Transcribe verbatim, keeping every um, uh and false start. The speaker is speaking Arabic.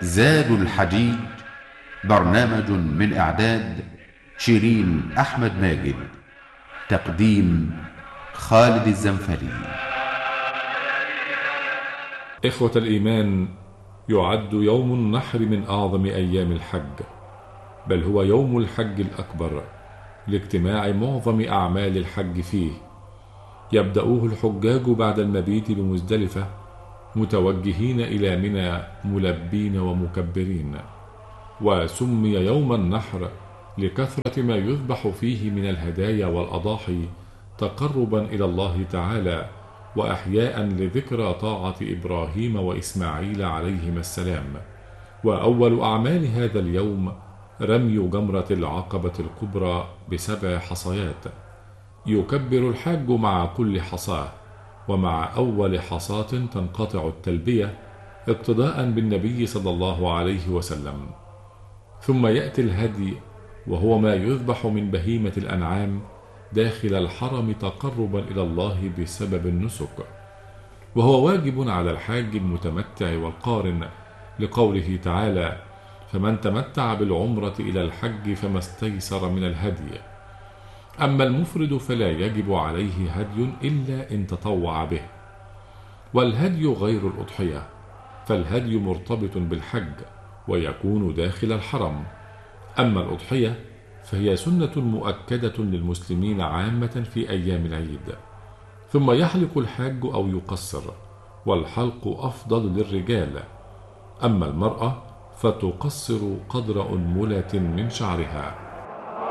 زاد الحجيج، برنامج من إعداد شيرين أحمد ماجد، تقديم خالد الزنفلي. إخوة الإيمان، يعد يوم النحر من أعظم أيام الحج، بل هو يوم الحج الأكبر لاجتماع معظم أعمال الحج فيه. يبدأوه الحجاج بعد المبيت بمزدلفة متوجهين إلى منى ملبين ومكبرين. وسمي يوم النحر لكثرة ما يذبح فيه من الهدايا والأضاحي تقربا إلى الله تعالى، وأحياء لذكرى طاعة إبراهيم وإسماعيل عليهما السلام. وأول أعمال هذا اليوم رمي جمرة العقبة الكبرى بسبع حصيات، يكبر الحاج مع كل حصاة، ومع أول حصاة تنقطع التلبية اقتداء بالنبي صلى الله عليه وسلم. ثم يأتي الهدي، وهو ما يذبح من بهيمة الأنعام داخل الحرم تقربا إلى الله بسبب النسك، وهو واجب على الحاج المتمتع والقارن، لقوله تعالى: فمن تمتع بالعمرة إلى الحج فما استيسر من الهدي. أما المفرد فلا يجب عليه هدي إلا إن تطوع به. والهدي غير الأضحية، فالهدي مرتبط بالحج ويكون داخل الحرم. أما الأضحية فهي سنة مؤكدة للمسلمين عامة في أيام العيد. ثم يحلق الحاج أو يقصر، والحلق أفضل للرجال. أما المرأة فتقصر قدر أنملة من شعرها.